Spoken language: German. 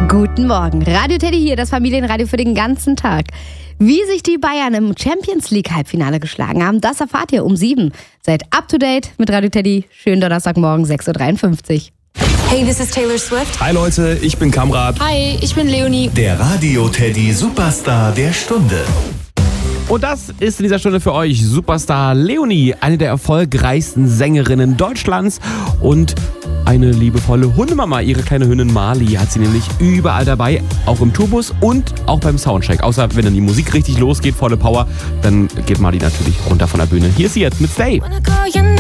Guten Morgen, Radio Teddy hier, das Familienradio für den ganzen Tag. Wie sich die Bayern im Champions League Halbfinale geschlagen haben, das erfahrt ihr um 7. Seid up to date mit Radio Teddy. Schönen Donnerstagmorgen, 6.53 Uhr. Hey, this is Taylor Swift. Hi Leute, ich bin Kamrat. Hi, ich bin Leonie. Der Radio Teddy Superstar der Stunde. Und das ist in dieser Stunde für euch Superstar Leonie, eine der erfolgreichsten Sängerinnen Deutschlands und eine liebevolle Hundemama. Ihre kleine Hündin Marley hat sie nämlich überall dabei, auch im Tourbus und auch beim Soundcheck. Außer wenn dann die Musik richtig losgeht, volle Power, dann geht Marley natürlich runter von der Bühne. Hier ist sie jetzt mit Stay.